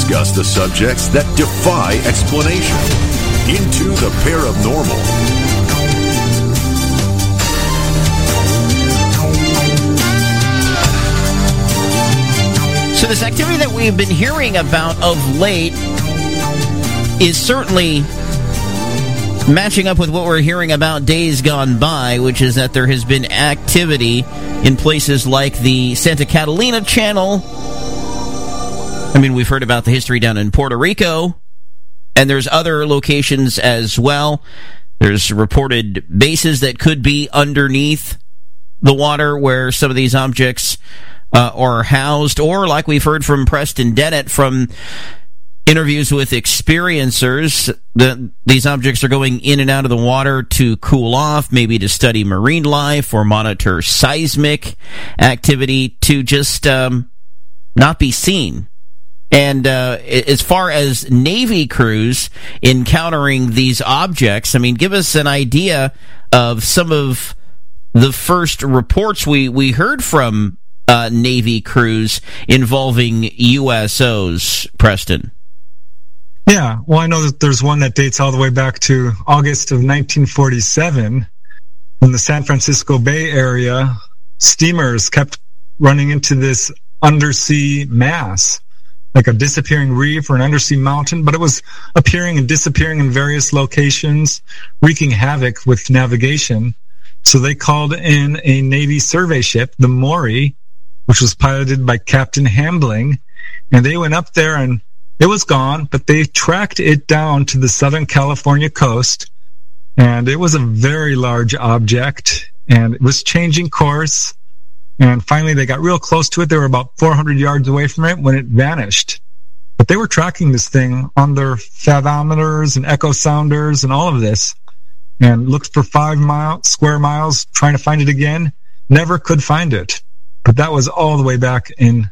discuss the subjects that defy explanation. Into the Paranormal. So this activity that we've been hearing about of late is certainly matching up with what we're hearing about days gone by, which is that there has been activity in places like the Santa Catalina Channel. I mean, we've heard about the history down in Puerto Rico, and there's other locations as well. There's reported bases that could be underneath the water where some of these objects are housed, or like we've heard from Preston Dennett from interviews with experiencers, these objects are going in and out of the water to cool off, maybe to study marine life or monitor seismic activity, to just not be seen. And as far as Navy crews encountering these objects, I mean, give us an idea of some of the first reports we heard from Navy crews involving USOs, Preston. Yeah, well, I know that there's one that dates all the way back to August of 1947. In the San Francisco Bay Area, steamers kept running into this undersea mass, like a disappearing reef or an undersea mountain, but it was appearing and disappearing in various locations, wreaking havoc with navigation. So they called in a Navy survey ship, the Maury, which was piloted by Captain Hambling, and they went up there and it was gone, but they tracked it down to the Southern California coast, and it was a very large object, and it was changing course, and finally they got real close to it. They were about 400 yards away from it when it vanished. But they were tracking this thing on their fathometers and echo sounders and all of this, and looked for 5 square miles trying to find it again, never could find it. But that was all the way back in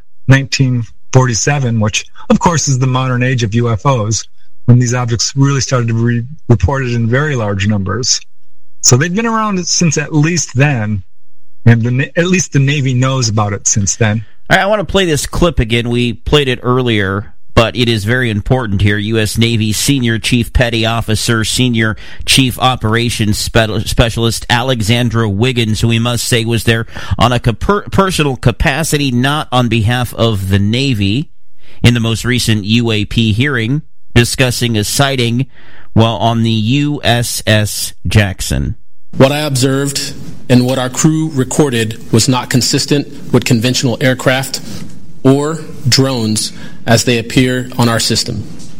1947, which, of course, is the modern age of UFOs, when these objects really started to be reported in very large numbers. So they've been around since at least then, and at least the Navy knows about it since then. All right, I want to play this clip again. We played it earlier, but it is very important here. U.S. Navy Senior Chief Petty Officer, Senior Chief Operations Specialist Alexandra Wiggins, who we must say was there on a personal capacity, not on behalf of the Navy, in the most recent UAP hearing, discussing a sighting while on the USS Jackson. What I observed and what our crew recorded was not consistent with conventional aircraft or drones as they appear on our system.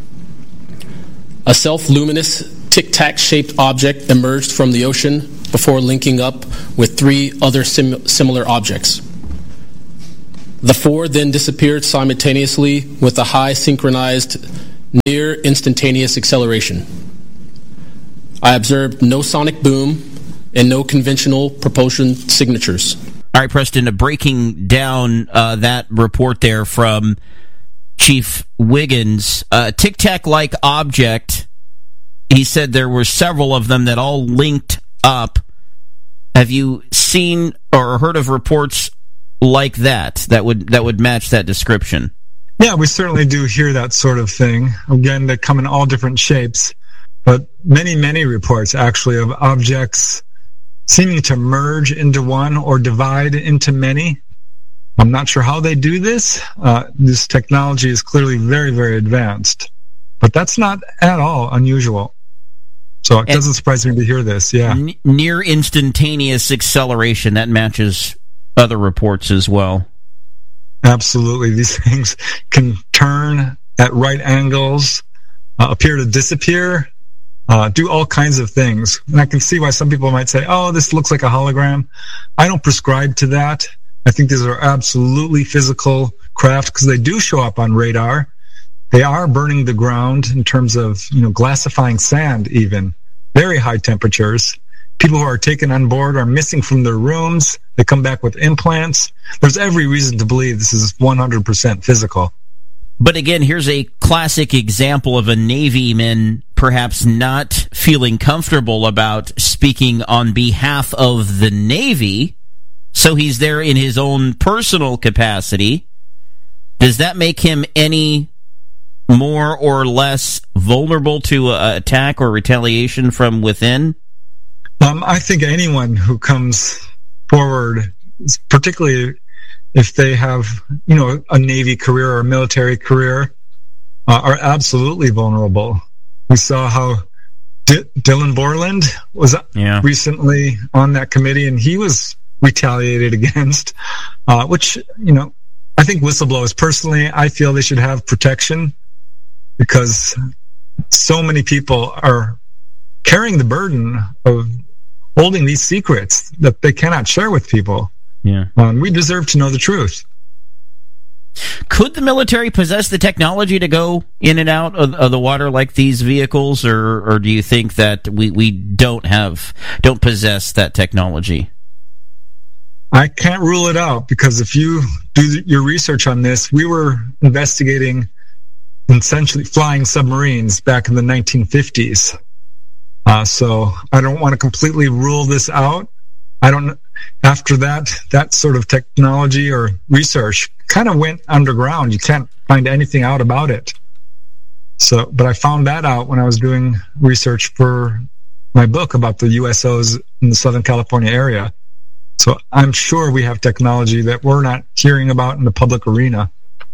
A self-luminous, tic-tac-shaped object emerged from the ocean before linking up with 3 other similar objects. The 4 then disappeared simultaneously with a high synchronized, near instantaneous acceleration. I observed no sonic boom and no conventional propulsion signatures. All right, Preston, breaking down that report there from Chief Wiggins, tic-tac-like object, he said there were several of them that all linked up. Have you seen or heard of reports like that would match that description? Yeah, we certainly do hear that sort of thing. Again, they come in all different shapes, but many reports actually of objects seeming to merge into one or divide into many. I'm not sure how they do this. This technology is clearly very advanced, but that's not at all unusual. So it doesn't surprise me to hear this, yeah. Near instantaneous acceleration, that matches other reports as well. Absolutely. These things can turn at right angles, appear to disappear, do all kinds of things. And I can see why some people might say, oh, this looks like a hologram. I don't prescribe to that. I think these are absolutely physical craft because they do show up on radar. They are burning the ground in terms of, glassifying sand even. Very high temperatures. People who are taken on board are missing from their rooms. They come back with implants. There's every reason to believe this is 100% physical. But again, here's a classic example of a Navyman perhaps not feeling comfortable about speaking on behalf of the Navy, so he's there in his own personal capacity. Does that make him any more or less vulnerable to attack or retaliation from within? I think anyone who comes forward, particularly if they have, a Navy career or a military career, are absolutely vulnerable. We saw how Dylan Borland was recently on that committee, and he was retaliated against, which, I think whistleblowers, personally, I feel they should have protection because so many people are carrying the burden of holding these secrets that they cannot share with people. Yeah. We deserve to know the truth. Could the military possess the technology to go in and out of the water like these vehicles, or do you think that we don't possess that technology? I can't rule it out, because if you do your research on this, we were investigating essentially flying submarines back in the 1950s. So I don't want to completely rule this out. After that sort of technology or research kind of went underground. You can't find anything out about it. But I found that out when I was doing research for my book about the USOs in the Southern California area. So I'm sure we have technology that we're not hearing about in the public arena.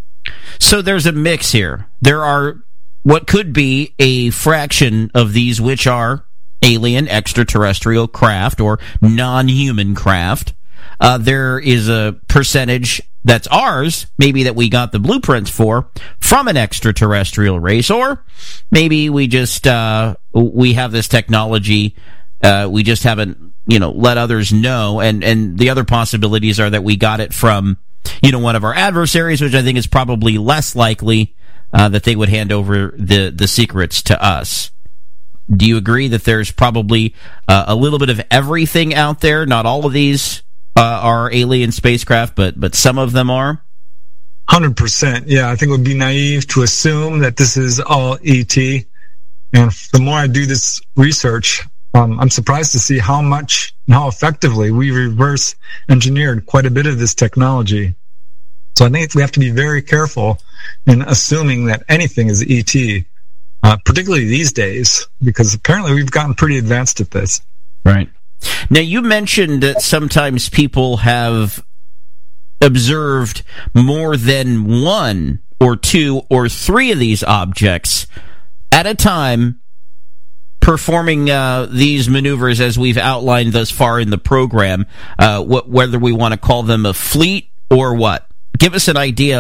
So there's a mix here. There are what could be a fraction of these which are alien extraterrestrial craft or non-human craft. There is a percentage that's ours, maybe that we got the blueprints for, from an extraterrestrial race, or maybe we just we have this technology, we just haven't let others know, and the other possibilities are that we got it from one of our adversaries, which I think is probably less likely that they would hand over the secrets to us. Do you agree that there's probably a little bit of everything out there? Not all of these are alien spacecraft, but some of them are? 100%. Yeah, I think it would be naive to assume that this is all ET. And the more I do this research, I'm surprised to see how much and how effectively we reverse engineered quite a bit of this technology. So I think we have to be very careful in assuming that anything is ET. Particularly these days, because apparently we've gotten pretty advanced at this. Right. Now, you mentioned that sometimes people have observed more than one or two or three of these objects at a time performing these maneuvers as we've outlined thus far in the program, whether we want to call them a fleet or what. Give us an idea,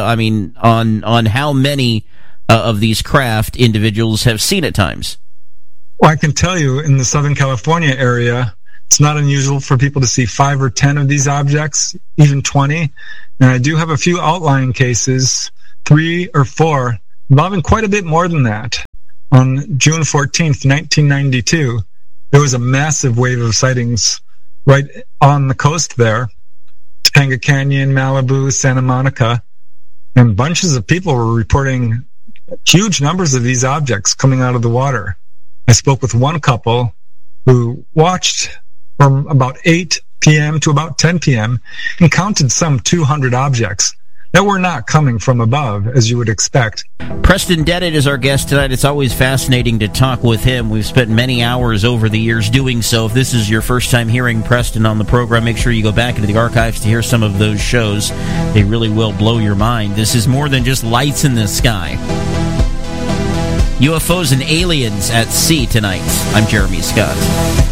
on how many of these craft individuals have seen at times. Well, I can tell you in the Southern California area, it's not unusual for people to see 5 or 10 of these objects, even 20. And I do have a few outlying cases, 3 or 4, involving quite a bit more than that. On June 14th, 1992, there was a massive wave of sightings right on the coast there. Topanga Canyon, Malibu, Santa Monica. And bunches of people were reporting huge numbers of these objects coming out of the water. I spoke with one couple who watched from about 8 p.m. to about 10 p.m. and counted some 200 objects that were not coming from above, as you would expect. Preston Dennett is our guest tonight. It's always fascinating to talk with him. We've spent many hours over the years doing so. If this is your first time hearing Preston on the program, make sure you go back into the archives to hear some of those shows. They really will blow your mind. This is more than just lights in the sky. UFOs and aliens at sea tonight. I'm Jeremy Scott.